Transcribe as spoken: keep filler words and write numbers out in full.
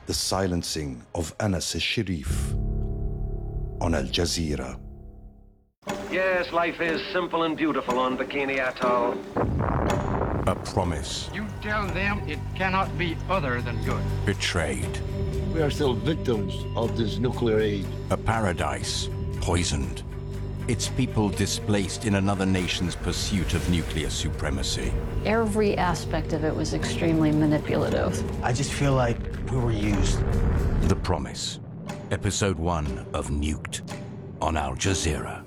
The Silencing of Anas al-Sharif on Al Jazeera. Yes, life is simple and beautiful on Bikini Atoll. A promise. You tell them it cannot be other than good. Betrayed. We are still victims of this nuclear age. A paradise poisoned. Its people displaced in another nation's pursuit of nuclear supremacy. Every aspect of it was extremely manipulative. I just feel like we were used. The Promise. Episode one of Nuked on Al Jazeera.